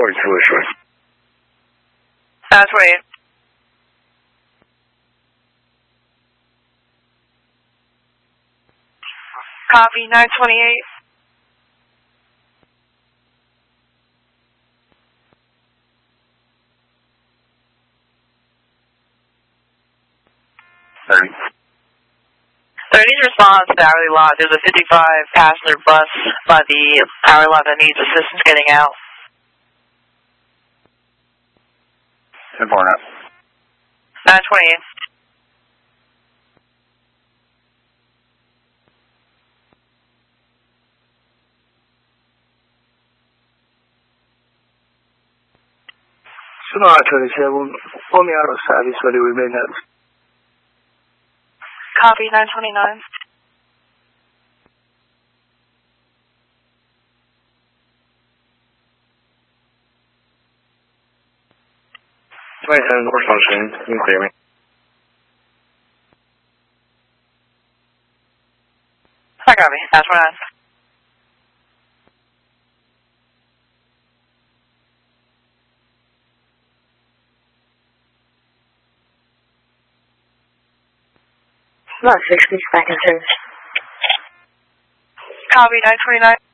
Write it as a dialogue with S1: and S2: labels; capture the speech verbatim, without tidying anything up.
S1: forty-two is short.
S2: nine twenty-eight. Copy, nine twenty-eight.
S1: thirty.
S2: thirty's response to hourly lot. There's a fifty-five passenger bus by the hourly lot that needs assistance getting out.
S1: ten four now.
S2: nine twenty-eight.
S3: Sonora twenty-seven, Omiaro service for the remainers.
S2: Copy, nine twenty-nine.
S1: twenty-seven, we're functioning. You can clear me.
S2: I copy, nine twenty-nine.
S4: Lot sixty, back in service.
S2: Copy, nine twenty-nine.